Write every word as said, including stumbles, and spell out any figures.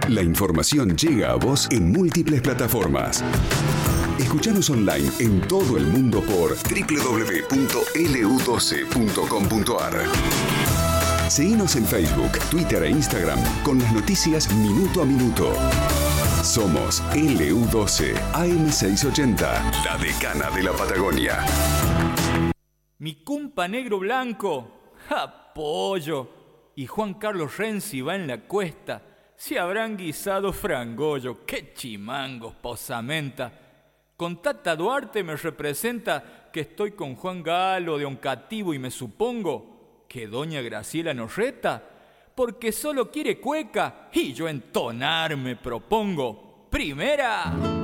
La información llega a vos en múltiples plataformas. Escuchanos online en todo el mundo por doble u doble u doble u punto ele u doce punto com punto a r. Seguinos en Facebook, Twitter e Instagram con las noticias minuto a minuto. Somos ele u doce A M seiscientos ochenta, la decana de la Patagonia. Mi cumpa negro blanco, apoyo. Y Juan Carlos Renzi va en la cuesta. Se habrán guisado frangollo, qué chimangos, posamenta. Con Tata Duarte me representa que estoy con Juan Galo de Oncativo y me supongo que doña Graciela nos reta porque solo quiere cueca y yo entonar me propongo. Primera.